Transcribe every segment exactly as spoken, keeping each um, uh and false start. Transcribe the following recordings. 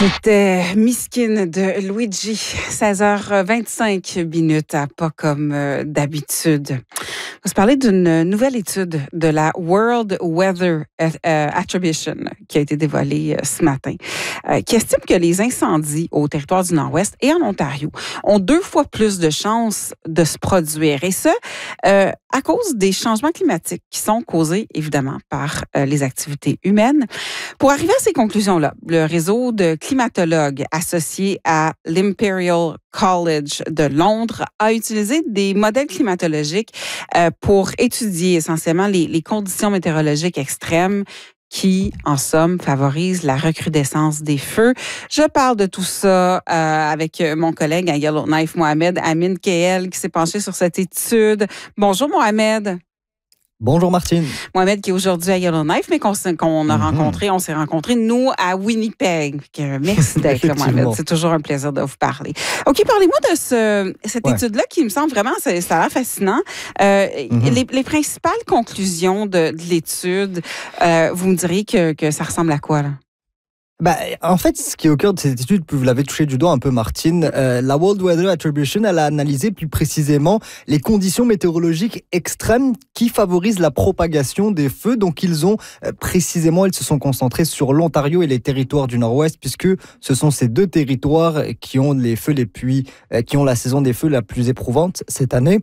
C'était Miskin de Luigi, seize heures vingt-cinq minutes, à pas comme euh, d'habitude. On va se parler d'une nouvelle étude de la World Weather Attribution qui a été dévoilée euh, ce matin, euh, qui estime que les incendies au territoire du Nord-Ouest et en Ontario ont deux fois plus de chances de se produire. Et ça, euh, à cause des changements climatiques qui sont causés, évidemment, par euh, les activités humaines. Pour arriver à ces conclusions-là, le réseau de climatologues associé à l'Imperial College de Londres a utilisé des modèles climatologiques euh, pour étudier essentiellement les, les conditions météorologiques extrêmes qui, en somme, favorisent la recrudescence des feux. Je parle de tout ça euh, avec mon collègue à Yellowknife, Mohamed Amin Keel, qui s'est penché sur cette étude. Bonjour, Mohamed. Bonjour Martine. Mohamed qui est aujourd'hui à Yellowknife, mais qu'on, qu'on a mm-hmm. rencontré, on s'est rencontrés, nous, à Winnipeg. Merci d'être là, Mohamed. C'est toujours un plaisir de vous parler. OK, parlez-moi de ce, cette ouais. étude-là qui me semble vraiment, ça a l'air fascinant. Euh, mm-hmm. les, les principales conclusions de, de l'étude, euh, vous me diriez que, que ça ressemble à quoi, là? Bah, en fait, ce qui est au cœur de cette étude, puis vous l'avez touché du doigt un peu, Martine, euh, la World Weather Attribution, elle a analysé plus précisément les conditions météorologiques extrêmes qui favorisent la propagation des feux. Donc, ils ont euh, précisément, ils se sont concentrés sur l'Ontario et les territoires du Nord-Ouest, puisque ce sont ces deux territoires qui ont les feux les plus, euh, qui ont la saison des feux la plus éprouvante cette année.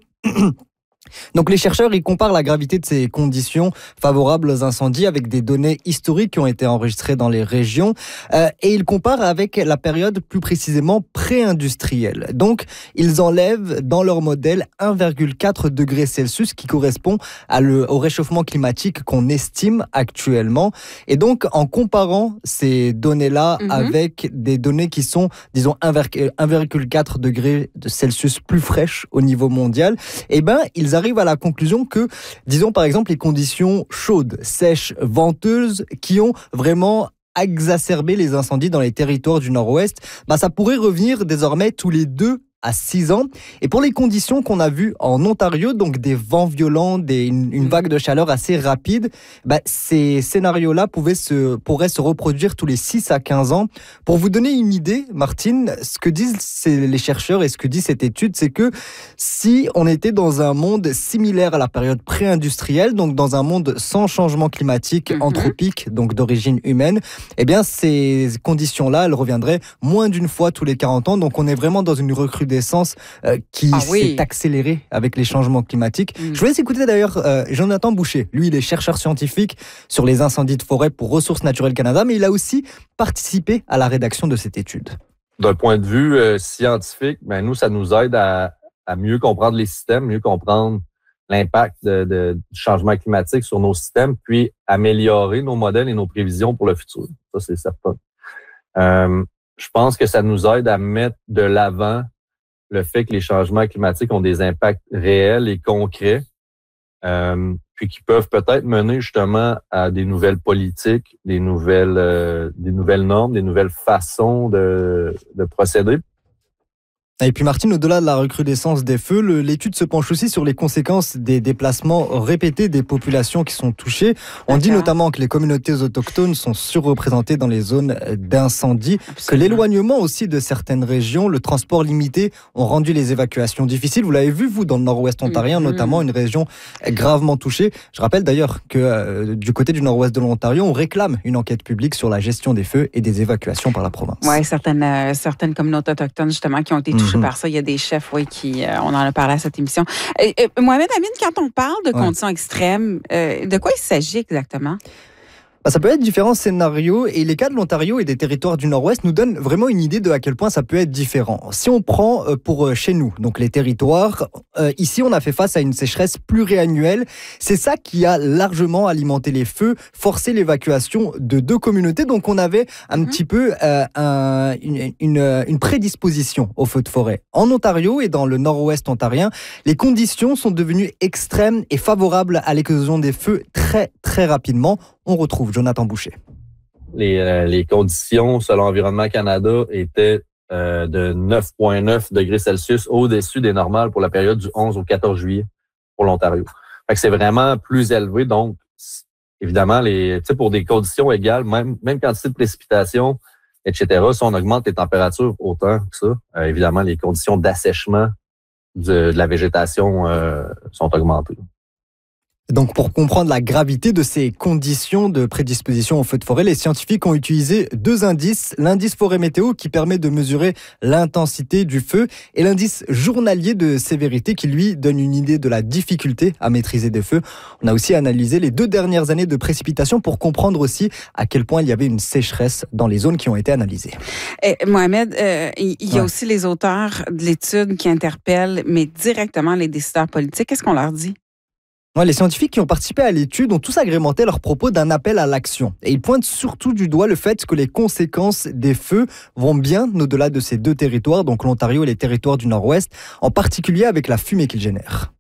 Donc les chercheurs, ils comparent la gravité de ces conditions favorables aux incendies avec des données historiques qui ont été enregistrées dans les régions euh, et ils comparent avec la période plus précisément pré-industrielle. Donc ils enlèvent dans leur modèle un virgule quatre degrés Celsius qui correspond à le, au réchauffement climatique qu'on estime actuellement. Et donc en comparant ces données-là mm-hmm. avec des données qui sont, disons, un virgule quatre degrés Celsius plus fraîches au niveau mondial, eh ben ils arrivent à la conclusion que, disons par exemple, les conditions chaudes, sèches, venteuses, qui ont vraiment exacerbé les incendies dans les territoires du Nord-Ouest, bah, ça pourrait revenir désormais tous les deux à six ans. Et pour les conditions qu'on a vues en Ontario, donc des vents violents, des, une, une vague de chaleur assez rapide, bah, ces scénarios-là pouvaient se, pourraient se reproduire tous les six à quinze ans. Pour vous donner une idée, Martine, ce que disent ces, les chercheurs et ce que dit cette étude, c'est que si on était dans un monde similaire à la période pré-industrielle, donc dans un monde sans changement climatique mm-hmm. anthropique, donc d'origine humaine, eh bien ces conditions-là, elles reviendraient moins d'une fois tous les quarante ans. Donc on est vraiment dans une recrudescence d'essence euh, qui ah oui. s'est accélérée avec les changements climatiques. Mmh. Je vous laisse écouter d'ailleurs euh, Jonathan Boucher. Lui, il est chercheur scientifique sur les incendies de forêt pour Ressources naturelles Canada, mais il a aussi participé à la rédaction de cette étude. D'un point de vue euh, scientifique, ben, nous, ça nous aide à, à mieux comprendre les systèmes, mieux comprendre l'impact de, de, du changement climatique sur nos systèmes, puis améliorer nos modèles et nos prévisions pour le futur. Ça, c'est certain. Euh, je pense que ça nous aide à mettre de l'avant le fait que les changements climatiques ont des impacts réels et concrets, euh, puis qui peuvent peut-être mener justement à des nouvelles politiques, des nouvelles, euh, des nouvelles normes, des nouvelles façons de, de procéder. Et puis Martine, au-delà de la recrudescence des feux, le, l'étude se penche aussi sur les conséquences des déplacements répétés des populations qui sont touchées. On D'accord. dit notamment que les communautés autochtones sont surreprésentées dans les zones d'incendie, Absolument. que l'éloignement aussi de certaines régions, le transport limité ont rendu les évacuations difficiles. Vous l'avez vu, vous, dans le nord-ouest ontarien, mm-hmm. notamment une région gravement touchée. Je rappelle d'ailleurs que euh, du côté du nord-ouest de l'Ontario, on réclame une enquête publique sur la gestion des feux et des évacuations par la province. Oui, certaines, euh, certaines communautés autochtones, justement, qui ont été touchées mm-hmm. par ça. Il y a des chefs, oui, qui, euh, on en a parlé à cette émission. Euh, euh, Mohamed Amin, quand on parle de ouais. conditions extrêmes, euh, de quoi il s'agit exactement? Bah, ça peut être différents scénarios et les cas de l'Ontario et des territoires du Nord-Ouest nous donnent vraiment une idée de à quel point ça peut être différent. Si on prend euh, pour euh, chez nous, donc les territoires, euh, ici on a fait face à une sécheresse pluriannuelle. C'est ça qui a largement alimenté les feux, forcé l'évacuation de deux communautés. Donc on avait un mmh. petit peu euh, un, une, une, une prédisposition aux feux de forêt. En Ontario et dans le Nord-Ouest ontarien, les conditions sont devenues extrêmes et favorables à l'éclosion des feux très très rapidement. On retrouve Jonathan Boucher. Les, euh, les conditions, selon Environnement Canada, étaient euh, de neuf virgule neuf degrés Celsius au-dessus des normales pour la période du onze au quatorze juillet pour l'Ontario. Fait que c'est vraiment plus élevé. Donc, évidemment, les, tu sais, pour des conditions égales, même, même quantité de précipitations, et cetera. Si on augmente les températures autant que ça, euh, évidemment, les conditions d'assèchement de, de la végétation euh, sont augmentées. Donc, pour comprendre la gravité de ces conditions de prédisposition au feu de forêt, les scientifiques ont utilisé deux indices. L'indice forêt météo qui permet de mesurer l'intensité du feu et l'indice journalier de sévérité qui, lui, donne une idée de la difficulté à maîtriser des feux. On a aussi analysé les deux dernières années de précipitation pour comprendre aussi à quel point il y avait une sécheresse dans les zones qui ont été analysées. Et Mohamed, euh, il y a ouais. aussi les auteurs de l'étude qui interpellent, mais directement les décideurs politiques. Qu'est-ce qu'on leur dit? Ouais, les scientifiques qui ont participé à l'étude ont tous agrémenté leurs propos d'un appel à l'action. Et ils pointent surtout du doigt le fait que les conséquences des feux vont bien au-delà de ces deux territoires, donc l'Ontario et les territoires du Nord-Ouest, en particulier avec la fumée qu'ils génèrent.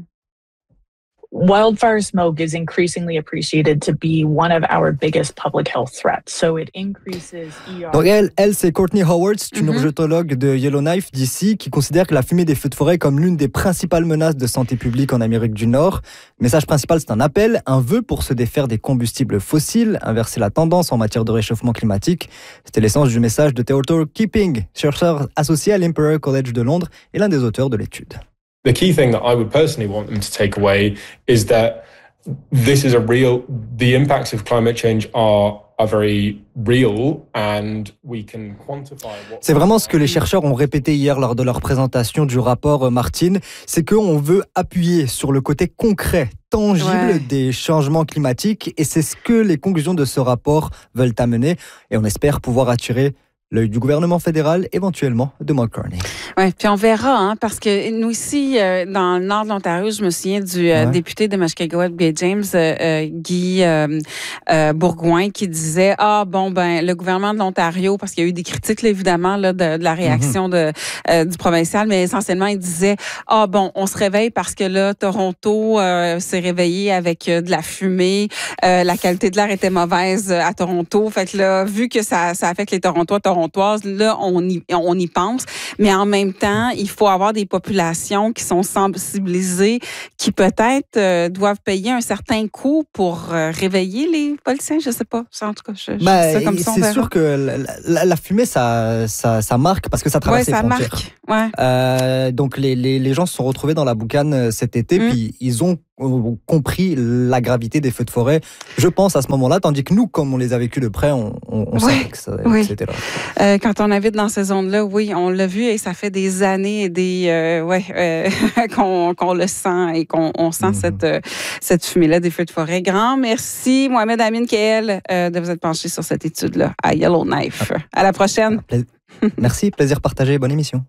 Wildfire smoke is increasingly appreciated to be one of our biggest public health threats. So it increases E R. Donc elle, elle c'est Courtney Howard, c'est une Mm-hmm. urgentologue de Yellowknife d'ici qui considère que la fumée des feux de forêt comme l'une des principales menaces de santé publique en Amérique du Nord. Le message principal, c'est un appel, un vœu pour se défaire des combustibles fossiles, inverser la tendance en matière de réchauffement climatique. C'était l'essence du message de Theodore Keeping, chercheur associé à l'Imperial College de Londres et l'un des auteurs de l'étude. The key thing that I would personally want them to take away is that this is a real, the impacts of climate change are are very real and we can quantify what. C'est vraiment ce que les chercheurs ont répété hier lors de leur présentation du rapport, Martine, c'est qu'on veut appuyer sur le côté concret, tangible Ouais. des changements climatiques et c'est ce que les conclusions de ce rapport veulent amener et on espère pouvoir attirer l'œil du gouvernement fédéral, éventuellement de Mark Carney. Oui, puis on verra, hein, parce que nous ici, euh, dans le nord de l'Ontario, je me souviens du euh, Ouais. député de Mushkegowuk Bay James, euh, euh, Guy euh, euh, Bourgoin, qui disait, ah bon, ben le gouvernement de l'Ontario, parce qu'il y a eu des critiques, là, évidemment, là, de, de la réaction de, euh, du provincial, mais essentiellement, il disait, ah bon, on se réveille parce que là, Toronto euh, s'est réveillé avec euh, de la fumée, euh, la qualité de l'air était mauvaise à Toronto, fait que là, vu que ça, ça affecte les Torontois, Torontoises, là, on y, on y pense, mais en même temps, il faut avoir des populations qui sont sensibilisées, qui peut-être euh, doivent payer un certain coût pour euh, réveiller les policiers, je sais pas. En tout cas, je, je Bah, dis ça comme ça, on c'est verra. sûr que la, la- la fumée, ça, ça, ça marque parce que ça Ouais, traverse les ça frontières. marque. Ouais. Euh, donc les, les, les gens se sont retrouvés dans la boucane euh, cet été, Mm. puis ils ont euh, compris la gravité des feux de forêt, je pense, à ce moment-là, tandis que nous, comme on les a vécus de près, on, on, on Ouais, savait que, ça, oui. que c'était là. Euh, quand on habite dans ces zones-là, oui, on l'a vu et ça fait des années et des euh, ouais euh, qu'on qu'on le sent et qu'on on sent Mhm. cette euh, cette fumée-là des feux de forêt. Grand merci, Mohamed Amin Keel, euh, de vous être penché sur cette étude-là à Yellowknife. À la prochaine. Pla- Merci, plaisir partagé, bonne émission.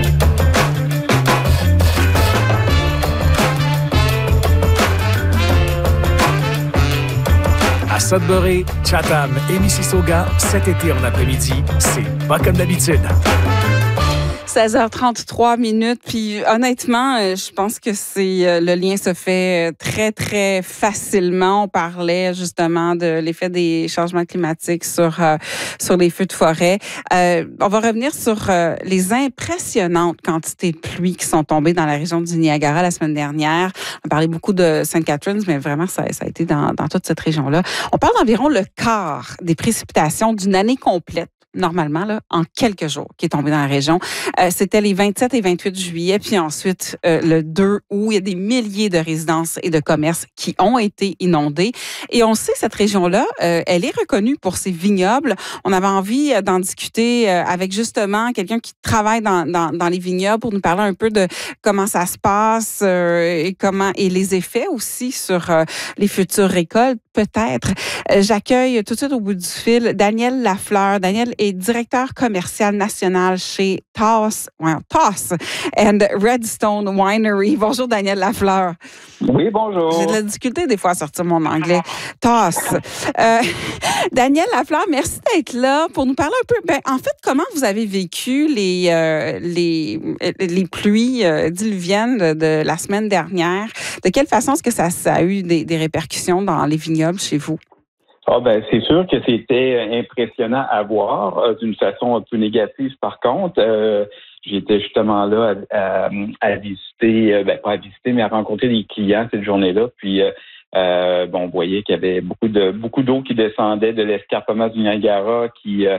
À Sudbury, Chatham et Mississauga, cet été en après-midi, c'est pas comme d'habitude. seize heures trente-trois minutes. Puis honnêtement, euh, je pense que c'est euh, le lien se fait euh, très, très facilement. On parlait justement de l'effet des changements climatiques sur, euh, sur les feux de forêt. Euh, on va revenir sur euh, les impressionnantes quantités de pluie qui sont tombées dans la région du Niagara la semaine dernière. On parlait beaucoup de Saint Catharines, mais vraiment, ça, ça a été dans, dans toute cette région-là. On parle d'environ le quart des précipitations d'une année complète, normalement, là, en quelques jours, qui est tombé dans la région. Euh, c'était les vingt-sept et vingt-huit juillet, puis ensuite euh, le deux août, il y a des milliers de résidences et de commerces qui ont été inondés. Et on sait, cette région-là, euh, elle est reconnue pour ses vignobles. On avait envie d'en discuter euh, avec justement quelqu'un qui travaille dans, dans, dans les vignobles pour nous parler un peu de comment ça se passe euh, et comment et les effets aussi sur euh, les futures récoltes, peut-être. Euh, j'accueille tout de suite au bout du fil Daniel Lafleur. Daniel est directeur commercial national chez Toss, ouais, Toss and Redstone Winery. Bonjour Daniel Lafleur. Oui, bonjour. J'ai de la difficulté des fois à sortir mon anglais. Toss. Euh, Daniel Lafleur, merci d'être là pour nous parler un peu. Ben, en fait, comment vous avez vécu les euh, les les pluies euh, diluviennes de, de la semaine dernière? De quelle façon est-ce que ça, ça a eu des, des répercussions dans les vignobles chez vous? Ah ben c'est sûr que c'était impressionnant à voir, euh, d'une façon un peu négative par contre. Euh, j'étais justement là à, à, à visiter, euh, ben pas à visiter, mais à rencontrer des clients cette journée-là. Puis euh, euh, bon, on voyait qu'il y avait beaucoup de beaucoup d'eau qui descendait de l'escarpement du Niagara, qui euh,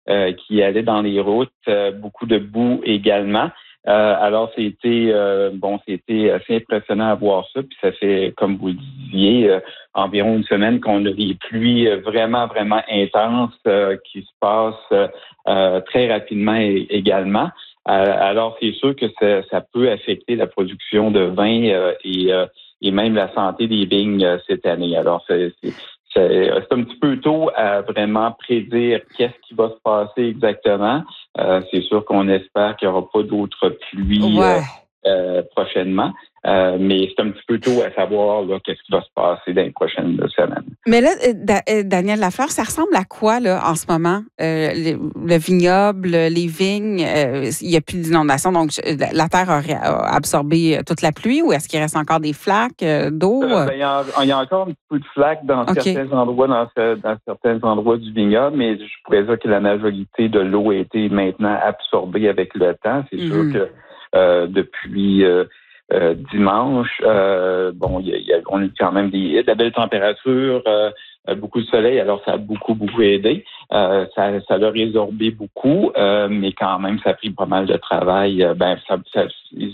euh, qui allaient dans les routes, euh, beaucoup de boue également. Euh, alors, c'était euh, bon, c'était assez impressionnant à voir ça. Puis ça fait, comme vous le disiez, euh, environ une semaine qu'on a des pluies vraiment, vraiment intenses euh, qui se passent euh, très rapidement et, également. Euh, alors, c'est sûr que ça, ça peut affecter la production de vin euh, et, euh, et même la santé des vignes euh, cette année. Alors, c'est, c'est C'est, c'est un petit peu tôt à vraiment prédire qu'est-ce qui va se passer exactement. Euh, c'est sûr qu'on espère qu'il n'y aura pas d'autres pluies Ouais. euh, euh, prochainement. Euh, mais c'est un petit peu tôt à savoir là, qu'est-ce qui va se passer dans les prochaines semaines. Mais là, Da- Daniel Lafleur, ça ressemble à quoi là en ce moment? Euh, le, le vignoble, les vignes, euh, il n'y a plus d'inondation, donc la terre a, a absorbé toute la pluie ou est-ce qu'il reste encore des flaques euh, d'eau? Euh, ben, il, y a, il y a encore un petit peu de flaques dans Okay. certains endroits, dans, dans certains endroits du vignoble, mais je pourrais dire que la majorité de l'eau a été maintenant absorbée avec le temps. C'est mm-hmm. sûr que euh, depuis euh, Euh, dimanche, euh, bon, y a, y a, on a quand même des, de la belle température, euh, beaucoup de soleil, alors ça a beaucoup, beaucoup aidé. Euh, ça, ça l'a résorbé beaucoup, euh, mais quand même, ça a pris pas mal de travail. Euh, ben, ça, ça,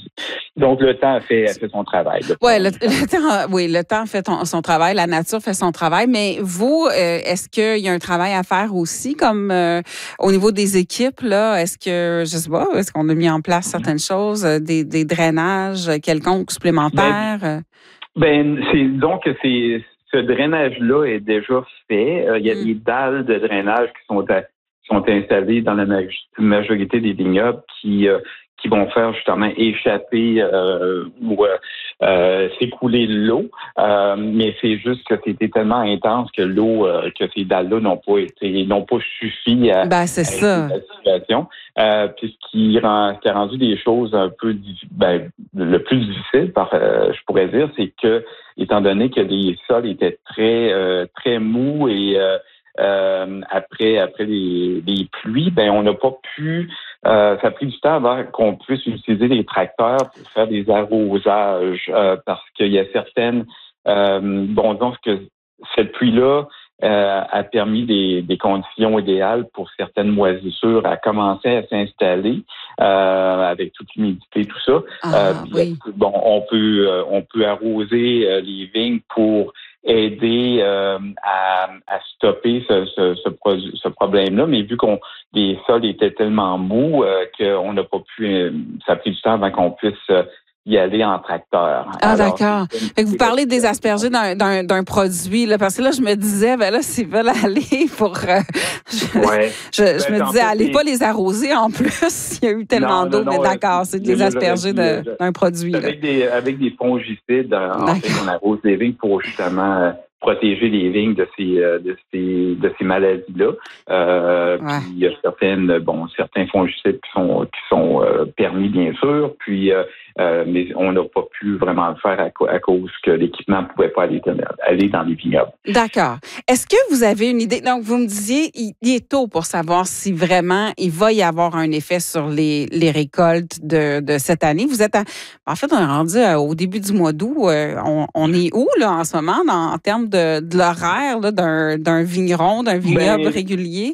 donc, le temps a fait, a fait son travail. Ouais, le, le temps, oui, le temps fait ton, son travail, la nature fait son travail, mais vous, euh, est-ce qu'il y a un travail à faire aussi, comme euh, au niveau des équipes, là? Est-ce que, je sais pas, est-ce qu'on a mis en place certaines choses, des, des drainages quelconques supplémentaires? Ben, ben c'est donc que c'est ce drainage-là est déjà fait. Euh, il y a mm. des dalles de drainage qui sont, à, qui sont installées dans la majorité des vignobles qui euh, qui vont faire justement échapper euh, ou euh, euh, s'écouler l'eau. Euh, mais c'est juste que c'était tellement intense que l'eau, euh, que ces dalles-là n'ont pas été, n'ont pas suffi à, ben, c'est à ça. la situation. Euh, puis ce qui, rend, ce qui a rendu des choses un peu, ben, le plus difficile, par, euh, je pourrais dire, c'est que, étant donné que les sols étaient très, euh, très mous et euh, euh, après, après les, les pluies, ben, on n'a pas pu. Euh, ça a pris du temps avant qu'on puisse utiliser les tracteurs pour faire des arrosages euh, parce qu'il y a certaines... Euh, bon, donc que cette pluie-là euh, a permis des, des conditions idéales pour certaines moisissures à commencer à s'installer euh, avec toute l'humidité, tout ça. Ah, euh, oui. Bon, on peut, euh, on peut arroser euh, les vignes pour aider euh, à, à stopper ce, ce, ce, pro- ce problème-là, mais vu qu'on les sols étaient tellement mous euh, qu'on n'a pas pu, euh, ça a pris du temps avant qu'on puisse euh, y aller en tracteur. Ah, Alors, d'accord. Fait que vous parlez des aspergés d'un, d'un, d'un produit, là, parce que là, je me disais, ben là, s'ils veulent aller pour... Euh, je ouais. je, ben, je me disais, allez les... pas les arroser en plus, il y a eu tellement non, d'eau, non, non, mais d'accord, c'est des aspergés de, de, d'un produit. Avec des, avec des fongicides, en fait, on arrose les vignes pour justement... Euh, protéger les vignes de ces de ces de ces maladies-là. Euh, ouais. Puis il y a certaines bon certains fongicides qui sont qui sont euh, permis bien sûr. Puis euh, euh, mais on n'a pas pu vraiment le faire à, à cause que l'équipement ne pouvait pas aller, aller dans les vignobles. D'accord. Est-ce que vous avez une idée? Donc vous me disiez il, il est tôt pour savoir si vraiment il va y avoir un effet sur les les récoltes de de cette année. Vous êtes à, en fait on est rendu au début du mois d'août. On, on est où là en ce moment dans, en termes de, de l'horaire là, d'un, d'un vigneron, d'un vignoble ben, régulier?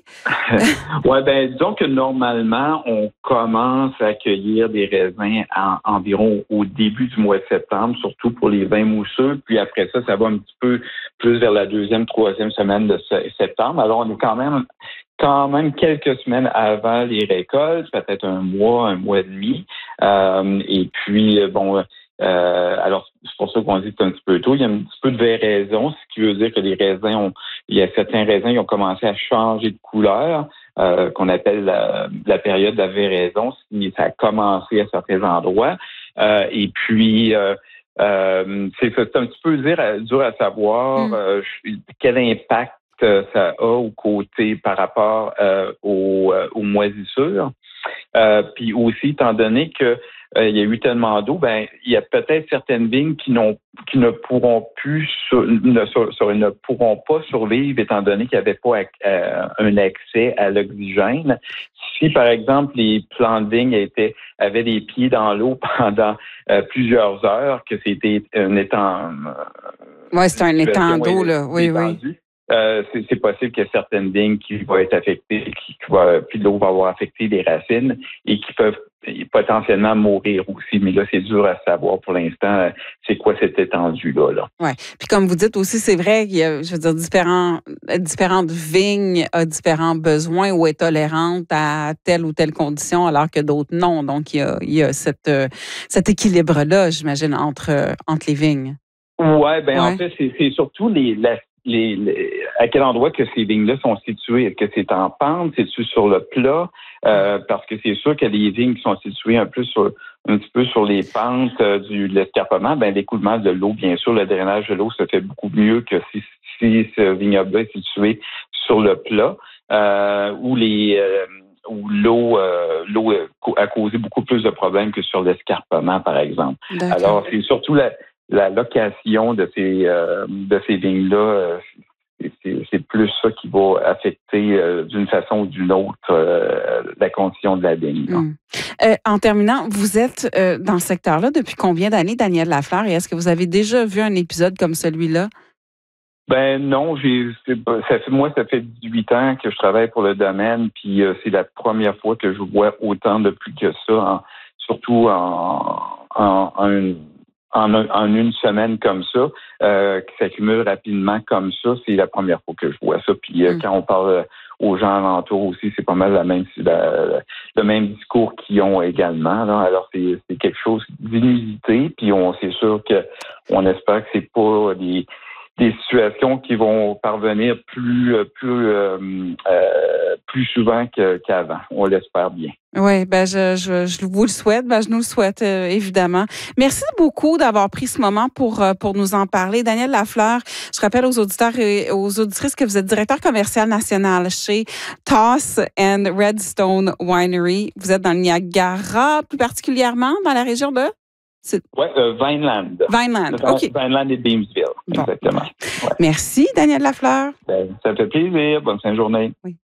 Oui, bien, disons que normalement, on commence à accueillir des raisins en, environ au début du mois de septembre, surtout pour les vins mousseux. Puis après ça, ça va un petit peu plus vers la deuxième, troisième semaine de septembre. Alors, on est quand même quand même quelques semaines avant les récoltes, peut-être un mois, un mois et demi. Euh, et puis, bon... Euh, alors, c'est pour ça qu'on dit que c'est un petit peu tôt. Il y a un petit peu de véraison, ce qui veut dire que les raisins ont, il y a certains raisins qui ont commencé à changer de couleur, euh, qu'on appelle la, la période de la véraison. Ça a commencé à certains endroits. Euh, et puis, euh, euh, c'est, c'est un petit peu dur à, dur à savoir euh, quel impact ça a au côté par rapport euh, aux, aux moisissures. Euh, puis aussi, étant donné que euh, il y a eu tellement d'eau, ben il y a peut-être certaines vignes qui n'ont qui ne pourront plus sur, ne, sur, sur, ne pourront pas survivre étant donné qu'il n'y avait pas euh, un accès à l'oxygène. Si par exemple les plants de vignes étaient avaient les pieds dans l'eau pendant euh, plusieurs heures, que c'était un étang. Euh, oui, c'est un étang d'eau là, oui, oui. Euh, c'est, c'est possible qu'il y ait certaines vignes qui vont être affectées, qui, qui va, puis l'eau va avoir affecté les racines et qui peuvent potentiellement mourir aussi. Mais là, c'est dur à savoir pour l'instant, c'est quoi cette étendue-là. Là. Oui. Puis comme vous dites aussi, c'est vrai qu'il y a, je veux dire, différents, différentes vignes ont différents besoins ou est tolérante à telle ou telle condition, alors que d'autres non. Donc, il y a, il y a cette, cet équilibre-là, j'imagine, entre, entre les vignes. Oui, bien, ouais. en fait, c'est, c'est surtout les, la, les, les, à quel endroit que ces vignes-là sont situées. Est-ce que c'est en pente, c'est-tu sur le plat? Euh, parce que c'est sûr que les vignes qui sont situées un peu sur, un petit peu sur les pentes euh, du, de l'escarpement, ben, l'écoulement de l'eau, bien sûr, le drainage de l'eau se fait beaucoup mieux que si, si ce vignoble-là est situé sur le plat, euh, où les, euh, où l'eau, euh, l'eau a causé beaucoup plus de problèmes que sur l'escarpement, par exemple. D'accord. Alors, c'est surtout la, la location de ces, euh, de ces vignes-là, euh, c'est, c'est plus ça qui va affecter euh, d'une façon ou d'une autre euh, la condition de la vigne. Mmh. Euh, en terminant, vous êtes euh, dans ce secteur-là depuis combien d'années, Daniel Lafleur, et est-ce que vous avez déjà vu un épisode comme celui-là? Ben non, j'ai ça fait, moi, ça fait dix-huit ans que je travaille pour le domaine, puis euh, c'est la première fois que je vois autant de pluie que ça, en, surtout en, en, en une En, en une semaine comme ça, euh, qui s'accumule rapidement comme ça, c'est la première fois que je vois ça. Puis euh, mm. quand on parle aux gens alentours aussi, c'est pas mal la même, la, le même discours qu'ils ont également. Là. Alors c'est, c'est quelque chose d'inusité. Puis on, c'est sûr que on espère que c'est pas des des situations qui vont parvenir plus plus euh, euh, plus souvent que, qu'avant. On l'espère bien. Oui, ben je, je, je vous le souhaite, ben je nous le souhaite euh, évidemment. Merci beaucoup d'avoir pris ce moment pour euh, pour nous en parler, Daniel Lafleur. Je rappelle aux auditeurs et aux auditrices que vous êtes directeur commercial national chez Toss and Redstone Winery. Vous êtes dans le Niagara, plus particulièrement dans la région de. Oui, euh, Vineland. Vineland, OK. Vineland et Beamsville, bon. Exactement. Ouais. Merci, Daniel Lafleur. Ben, ça fait plaisir. Bonne fin de journée. Oui.